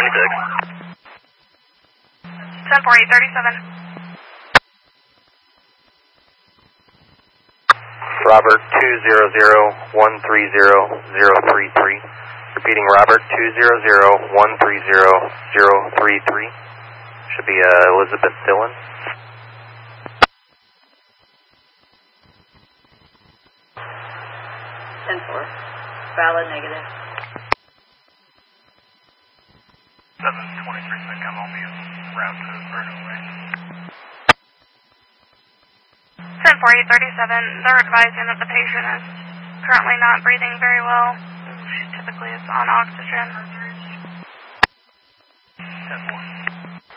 10-4, 837. Robert 200-130-033. Repeating, Robert 200-130-033. Should be Elizabeth Dillon. 10-4. Valid negative. 723 St. Columbia's route to Bruno Way. 10-4, 837. They're advising that the patient is currently not breathing very well. She typically is on oxygen.